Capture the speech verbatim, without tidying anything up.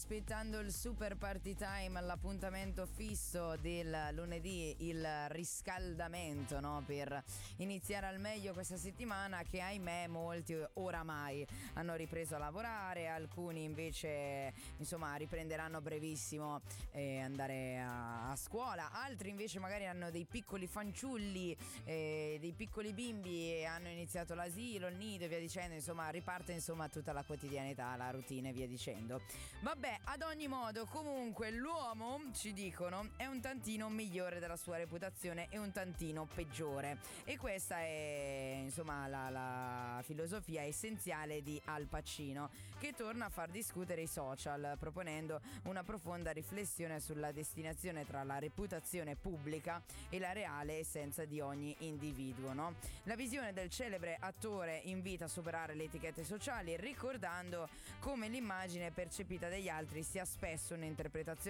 aspettando il super party time, l'appuntamento fisso del lunedì, il riscaldamento, no? Per iniziare al meglio questa settimana, che ahimè molti oramai hanno ripreso a lavorare, alcuni invece insomma riprenderanno brevissimo e andare a, a scuola, altri invece magari hanno dei piccoli fanciulli, eh, dei piccoli bimbi e hanno iniziato l'asilo, il nido e via dicendo, insomma riparte insomma tutta la quotidianità, la routine e via dicendo. Vabbè, ad ogni modo, comunque l'uomo, ci dicono, è un tantino migliore della sua reputazione e un tantino peggiore, e questa è insomma la, la filosofia essenziale di Al Pacino, che torna a far discutere i social proponendo una profonda riflessione sulla destinazione tra la reputazione pubblica e la reale essenza di ogni individuo, no? La visione del celebre attore invita a superare le etichette sociali, ricordando come l'immagine percepita dagli altri sia spesso un'interpretazione